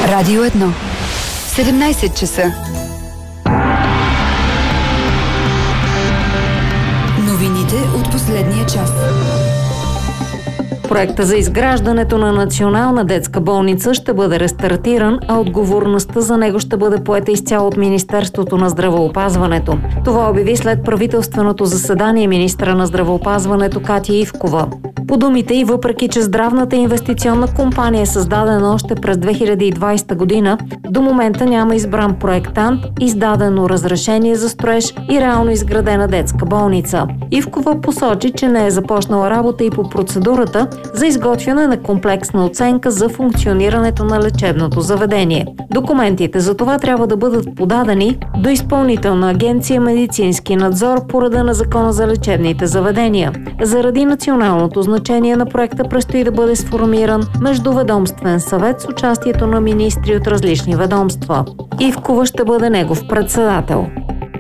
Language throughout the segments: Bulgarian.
Радио 1. 17 часа. Новините от последния час. Проекта за изграждането на Национална детска болница ще бъде рестартиран, а отговорността за него ще бъде поета изцяло от Министерството на здравеопазването. Това обяви след правителственото заседание министра на здравеопазването Катя Ивкова. По думите й, въпреки че здравната инвестиционна компания е създадена още през 2020 година, до момента няма избран проектант, издадено разрешение за строеж и реално изградена детска болница. Ивкова посочи, че не е започнала работа и по процедурата за изготвяне на комплексна оценка за функционирането на лечебното заведение. Документите за това трябва да бъдат подадени до Изпълнителна агенция „Медицински надзор“ по реда на Закона за лечебните заведения. Заради националното значение на проекта предстои да бъде сформиран междуведомствен съвет с участието на министри от различни ведомства. Ивкова ще бъде негов председател.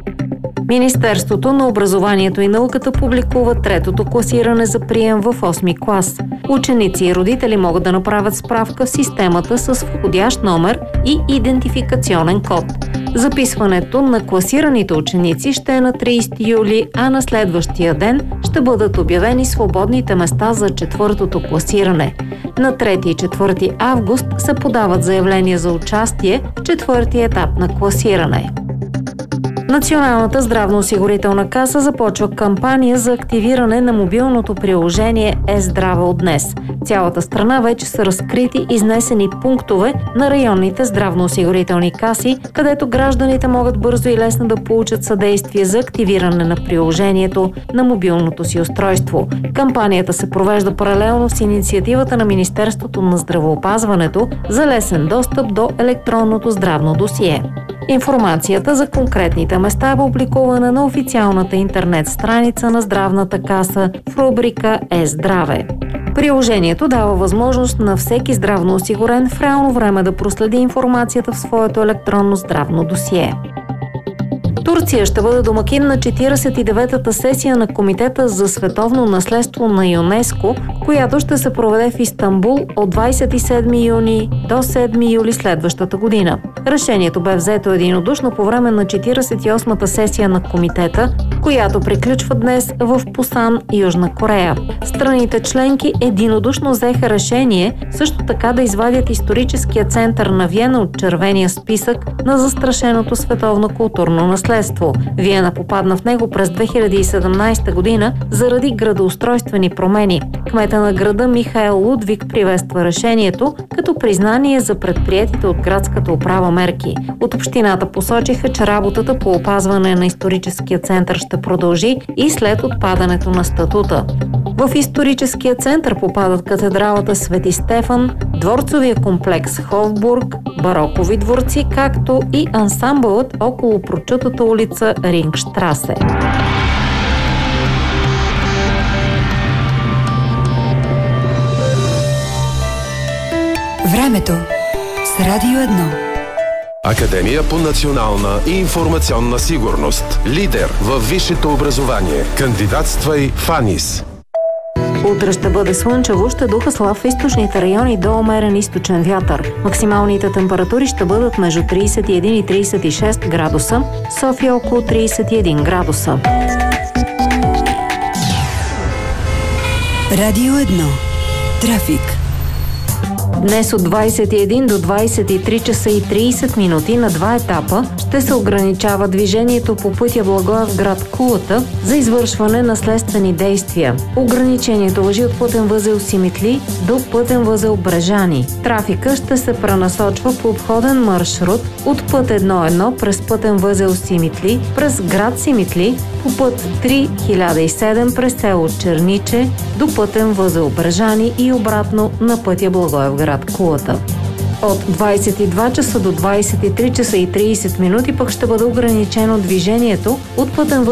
Министерството на образованието и науката публикува третото класиране за прием в 8-ми клас. Ученици и родители могат да направят справка в системата с входящ номер и идентификационен код. Записването на класираните ученици ще е на 30 юли, а на следващия ден ще бъдат обявени свободните места за четвъртото класиране. На 3 и 4 август се подават заявления за участие в четвъртия етап на класиране. Националната здравноосигурителна каса започва кампания за активиране на мобилното приложение Е-здраве от днес. Цялата страна вече са разкрити изнесени пунктове на районните здравноосигурителни каси, където гражданите могат бързо и лесно да получат съдействие за активиране на приложението на мобилното си устройство. Кампанията се провежда паралелно с инициативата на Министерството на здравеопазването за лесен достъп до електронното здравно досие. Информацията за конкретните места е публикувана на официалната интернет страница на Здравната каса в рубрика Е-здраве. Приложението дава възможност на всеки здравноосигурен в реално време да проследи информацията в своето електронно здравно досие. Турция ще бъде домакин на 49-та сесия на Комитета за световно наследство на ЮНЕСКО, която ще се проведе в Истанбул от 27 юни до 7 юли следващата година. Решението бе взето единодушно по време на 48-та сесия на комитета, която приключва днес в Пусан, Южна Корея. Страните членки единодушно взеха решение също така да извадят историческия център на Виена от червения списък на застрашеното световно културно наследство. Виена попадна в него през 2017 година заради градоустройствени промени. Кмета на града Михаел Лудвиг приветства решението като признание за предприетите от градската управа мерки. От общината посочиха, че работата по опазване на историческия център ще продължи и след отпадането на статута. В историческия център попадат катедралата Свети Стефан, дворцовия комплекс Хофбург, барокови дворци, както и ансамбълът около прочутата улица Рингштрасе. Времето с Радио 1. Академия по национална и информационна сигурност. Лидер във висшето образование. Кандидатствай в АНИС. Утре ще бъде слънчево, ще духа слаб в източните райони до умерен източен вятър. Максималните температури ще бъдат между 31 и 36 градуса, София около 31 градуса. Радио 1. Трафик. Днес от 21 до 23 часа и 30 минути на два етапа ще се ограничава движението по пътя Благоевград – Кулата за извършване на следствени действия. Ограничението важи от пътен възел Симитли до пътен възел Брежани. Трафика ще се пренасочва по обходен маршрут от път 1.1 през пътен възел Симитли, през град Симитли, по път 3007 през село Черниче до пътен възел Брежани и обратно на пътя Благоевград – Кулата. От 22 часа до 23 часа и 30 минути пък ще бъде ограничено движението от пътен възел